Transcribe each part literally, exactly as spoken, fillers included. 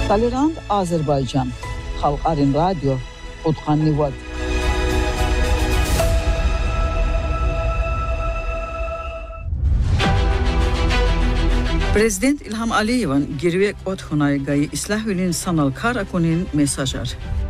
Tolerant Azərbaycan Xalqarın radyo Utqanlı Vod. Prezident İlham Aliyev'in girvek otxunay gayı İslahülün sanal kar akunin mesajar.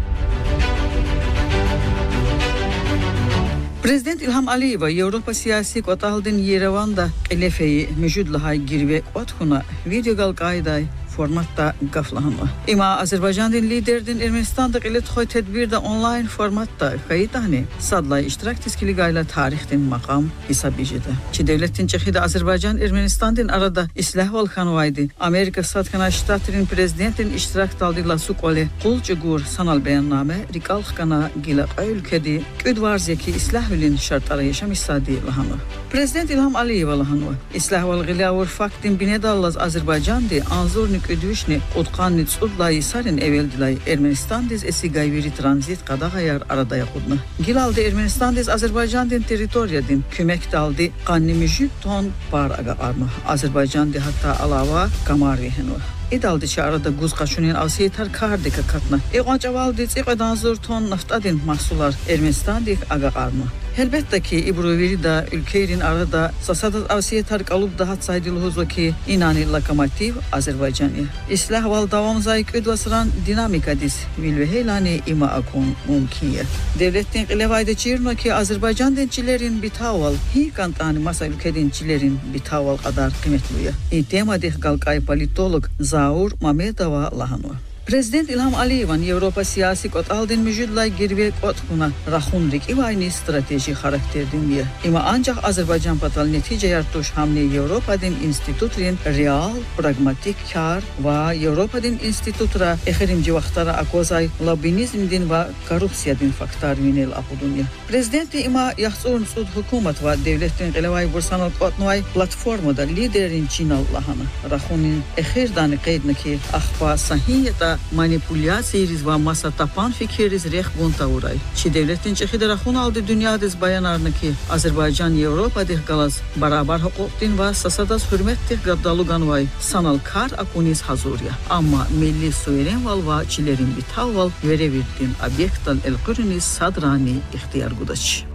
Prezident İlham Aliyev Avropa siyasi qotaldın Yerevanda elefeyi müjudlahay girvek otxuna videogal qayday formatda qaflahanı. İma Azərbaycanın liderdin Ermenistan'da qilet xoy tedbirde online formatda qayıtani sadlay iştirak tiskili gayla tarixdin maqam hesab ejidi. Ki devletin çexide Azərbaycan Ermenistan'dın arada islah volkanvaydı. Amerika Satkana Ştatının prezidentin iştirak daldıyla sukole qulcugur sanal beyanname rikalxkana gila ülkedi küdvarzeki islahülün şartları yaşam istadi lahanı. Prezident İlham Aliyev lahanı. İslah volgilavur faktin binedallaz Azərbaycan'di anzurni ödüşne Utqanlı Tsudlayı sarın evveldilay Ermenistan'diz esi gayveri transit qadağayar arada yakudna. Gilaldı Ermenistan'diz Azərbaycan'din teritoriyadin kümek daldı qanni müjüt ton par aga arma. Azərbaycan'di hatta alava kamar vehenu. İdaldı ki arada guz qaşunin avsiyetar kardika katna. Eqancavaldı tsiqadan zor ton naftadin mahsular Ermenistan'dik aga arma. Elbette ki İbruveri da ülkenin arada sasadat avsiyetar kalıp daha saydılı ki inani lokomotiv Azerbaycan'ı. İslah val davam zayık ödvasıran dinamikadis vilve heylani ima akon mumkiye. Devletin qilevayda çirno ki Azerbaycan dençilerin bitaval hi kantani masa ülke dençilerin bitaval kadar kıymetliye. İ temadih galkay politolog Zaur Mamedova lahanu. Prezident İlham Aliyev'in Avropa siyasi qotaldın müjudlay girvek otxuna raxunrik ivayni strateji xarakterdin diye. İma ancak Azərbaycan patal netice yartuş hamle Avropadın institutrin real, pragmatik kar ve Avropadın institutra exirimci vaxtara akozay lobinizmdin ve korrupsiyadın faktar minel apudunya. Prezidenti ima yaxsurun sud hukumat ve devletin qilevay bursanal qotnuvay platformada liderin Çinal lahana. Raxunin exirdanı qeydna ki axba sahiyeta manipülasyiriz ve masa tapan fikiriz reh bunta uray. Çi devletin çexide raxun aldı dünyadız bayanarını ki Azərbaycan Avropadih galas barabar hukuktin ve sasadas hürmettih gaddalugan vay sanal kar akuniz hazurya. Ama milli suveren val va çilerin bitavval verevirdin obyektal el kuriniz sadrani ihtiyar gudaç.